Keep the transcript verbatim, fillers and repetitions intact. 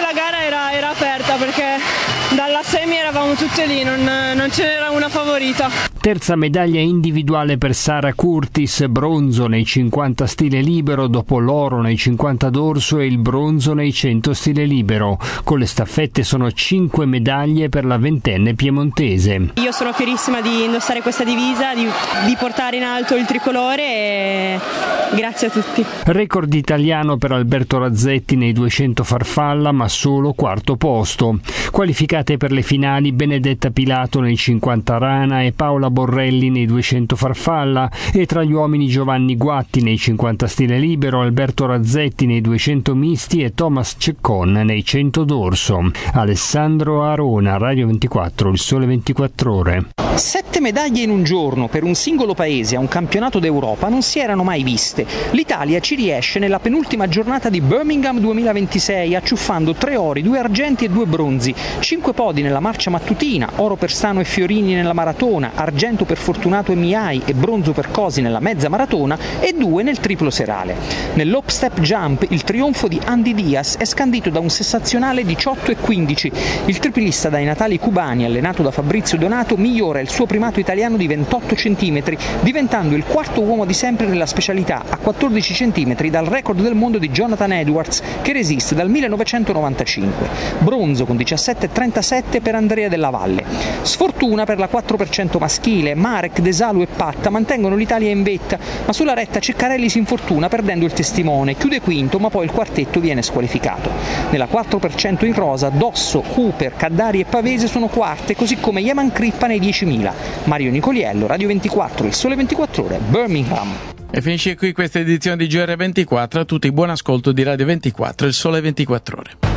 la gara era, era aperta perché dalla semi eravamo tutte lì, non, non ce n'era una favorita. Terza medaglia individuale per Sara Curtis, bronzo nei cinquanta stile libero dopo l'oro nei cinquanta dorso e il bronzo nei cento stile libero. Con le staffette sono cinque medaglie per la ventenne piemontese. Io sono fierissima di indossare questa divisa, di, di portare in alto il tricolore e grazie a tutti. Record italiano per Alberto Razzetti nei duecento farfalla, ma solo quarto posto. Qualificate per le finali Benedetta Pilato nei cinquanta rana e Paola Borrelli nei duecento farfalla, e tra gli uomini Giovanni Guatti nei cinquanta stile libero, Alberto Razzetti nei duecento misti e Thomas Ceccon nei cento dorso. Alessandro Arona, Radio ventiquattro, Il Sole ventiquattro Ore. Sette medaglie in un giorno per un singolo paese a un campionato d'Europa non si erano mai viste. L'Italia ci riesce nella penultima giornata di Birmingham duemilaventisei, acciuffando tre ori, due argenti e due bronzi, cinque podi nella marcia mattutina, oro per Stano e Fiorini nella maratona, argento per Fortunato e Miai e bronzo per Cosi nella mezza maratona e due nel triplo serale. Nell'hop step jump il trionfo di Andy Diaz è scandito da un sensazionale diciotto e quindici. Il triplista dai natali cubani, allenato da Fabrizio Donato, migliora il suo primato italiano di ventotto centimetri, diventando il quarto uomo di sempre nella specialità, a quattordici centimetri dal record del mondo di Jonathan Edwards, che resiste dal millenovecentonovantacinque. Bronzo con diciassette e trentasette per Andrea Della Valle. Sfortuna per la quattro per cento maschile, Marek, Desalu e Patta mantengono l'Italia in vetta, ma sulla retta Ceccarelli si infortuna perdendo il testimone, chiude quinto ma poi il quartetto viene squalificato. Nella quattro per cento in rosa Dosso, Cooper, Caddari e Pavese sono quarte, così come Yeman Crippa nei diecimila. Mario Nicoliello, Radio ventiquattro, Il Sole ventiquattro Ore, Birmingham. E finisce qui questa edizione di G R ventiquattro. A tutti buon ascolto di Radio ventiquattro, Il Sole ventiquattro Ore.